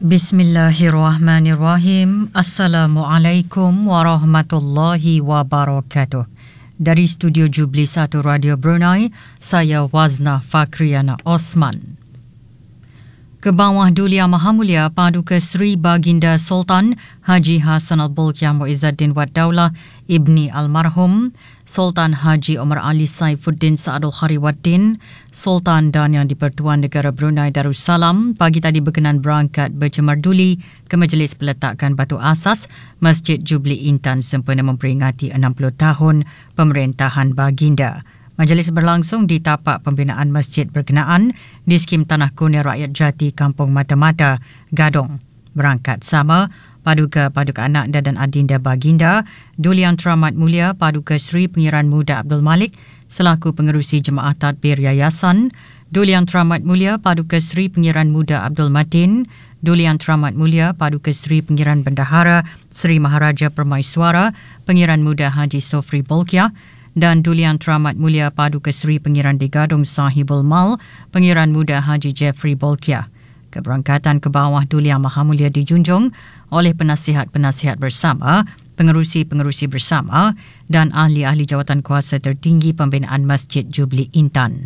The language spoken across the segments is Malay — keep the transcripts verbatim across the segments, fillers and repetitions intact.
Bismillahirrahmanirrahim. Assalamualaikum warahmatullahi wabarakatuh. Dari Studio Jubli satu Radio Brunei, saya Wazna Fakriana Osman. Kebawah Duli Yang Maha Mulia Paduka Seri Baginda Sultan Haji Hassan Al-Bolkiah Muizzaddin Wad Daulah Ibni Almarhum Sultan Haji Omar Ali Saifuddin Saadul Khariwaddin Sultan dan Yang di-Pertuan Negara Brunei Darussalam pagi tadi berkenan berangkat bercemar duli ke majlis peletakan batu asas Masjid Jubli Intan sempena memperingati enam puluh tahun pemerintahan Baginda. Majlis berlangsung di tapak pembinaan masjid berkenaan di skim Tanah Kurnia Rakyat Jati Kampung Mata-Mata, Gadong. Berangkat sama Paduka-Paduka Anak dan Adinda Baginda, Duli Yang Teramat Mulia Paduka Seri Pengiran Muda Abdul Malik selaku pengerusi Jemaah Tadbir Yayasan, Duli Yang Teramat Mulia Paduka Seri Pengiran Muda Abdul Matin, Duli Yang Teramat Mulia Paduka Seri Pengiran Bendahara Seri Maharaja Permaiswara Pengiran Muda Haji Sofri Bolkiah, dan Duli Yang Teramat Mulia Paduka Seri Pengiran di Gadong Sahibul Mal, Pengiran Muda Haji Jeffrey Bolkiah. Keberangkatan ke bawah Duli Yang Maha Mulia dijunjung oleh penasihat-penasihat bersama, pengerusi-pengerusi bersama dan ahli-ahli jawatan kuasa tertinggi pembinaan Masjid Jubli Intan.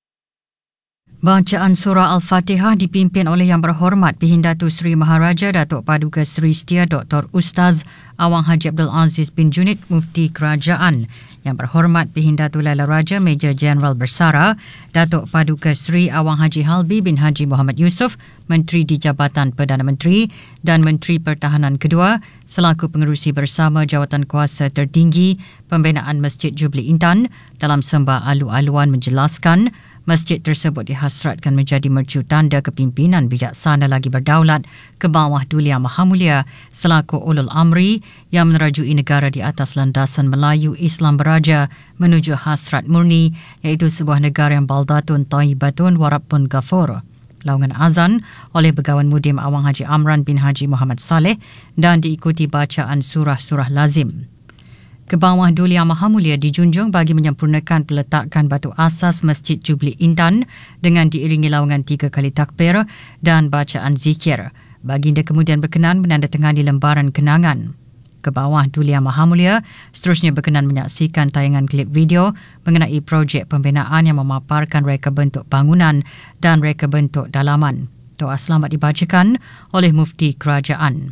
Bacaan surah Al-Fatihah dipimpin oleh Yang Berhormat Bihindatu Seri Maharaja Datuk Paduka Seri Setia Doktor Ustaz Awang Haji Abdul Aziz bin Junid Mufti Kerajaan, Yang Berhormat Bihindatu Laila Raja Major Jeneral Bersara Datuk Paduka Seri Awang Haji Halbi bin Haji Muhammad Yusof Menteri di Jabatan Perdana Menteri dan Menteri Pertahanan kedua selaku pengerusi bersama jawatan kuasa tertinggi pembinaan Masjid Jubli Intan dalam sembah alu-aluan menjelaskan masjid tersebut dihasratkan menjadi mercu tanda kepimpinan bijaksana lagi berdaulat ke bawah Duli Yang Maha Mulia selaku ulul amri yang menerajui negara di atas landasan Melayu Islam Beraja menuju hasrat murni iaitu sebuah negara yang baldatun tayyibatun warabbun ghafur. Laungan azan oleh Begawan Mudim Awang Haji Amran bin Haji Muhammad Saleh dan diikuti bacaan surah-surah lazim. Ke bawah Duli Yang Maha Mulia dijunjung bagi menyempurnakan peletakan batu asas Masjid Jubli Intan dengan diiringi laungan tiga kali takbir dan bacaan zikir. Baginda kemudian berkenan menandatangani lembaran kenangan. Ke bawah Duli Yang Maha Mulia seterusnya berkenan menyaksikan tayangan klip video mengenai projek pembinaan yang memaparkan reka bentuk bangunan dan reka bentuk dalaman. Doa selamat dibacakan oleh Mufti Kerajaan.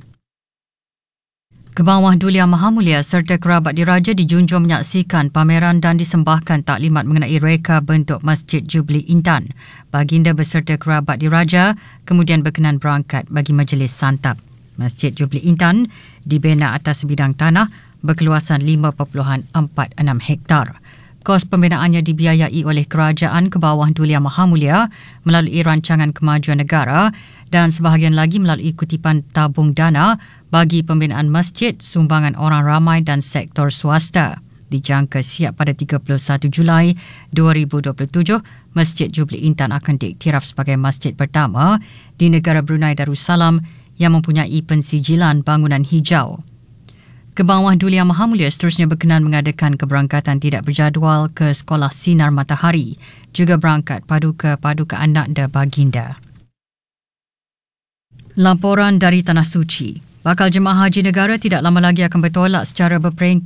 Ke bawah Duli Yang Maha Mulia serta kerabat diraja dijunjung menyaksikan pameran dan disembahkan taklimat mengenai reka bentuk Masjid Jubli Intan. Baginda beserta kerabat diraja kemudian berkenan berangkat bagi majlis santap. Masjid Jubli Intan dibina atas bidang tanah berkeluasan lima perpuluhan empat enam hektar. Kos pembinaannya dibiayai oleh Kerajaan ke bawah Duli Yang Maha Mulia melalui Rancangan Kemajuan Negara dan sebahagian lagi melalui kutipan tabung dana bagi pembinaan masjid, sumbangan orang ramai dan sektor swasta. Dijangka siap pada tiga puluh satu Julai dua ribu dua puluh tujuh, Masjid Jubli Intan akan diiktiraf sebagai masjid pertama di negara Brunei Darussalam yang mempunyai pensijilan bangunan hijau. Ke bawah Duli Yang Maha Mulia seterusnya berkenan mengadakan keberangkatan tidak berjadual ke Sekolah Sinar Matahari, juga berangkat Paduka-Paduka Anak dan Baginda. Laporan dari Tanah Suci. Bakal Jemaah Haji Negara tidak lama lagi akan bertolak secara berperingkat